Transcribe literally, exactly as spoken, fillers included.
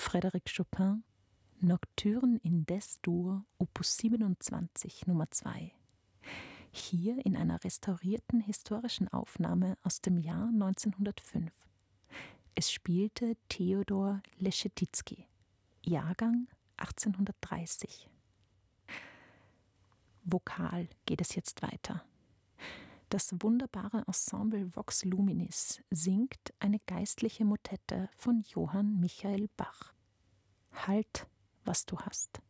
Frédéric Chopin, Nocturne in Des-Dur, Opus siebenundzwanzig, Nummer zwei. Hier in einer restaurierten historischen Aufnahme aus dem Jahr neunzehnhundertfünf. Es spielte Theodor Leschetizky, Jahrgang achtzehnhundertdreißig. Vokal geht es jetzt weiter. Das wunderbare Ensemble Vox Luminis singt eine geistliche Motette von Johann Michael Bach. Halt, was du hast.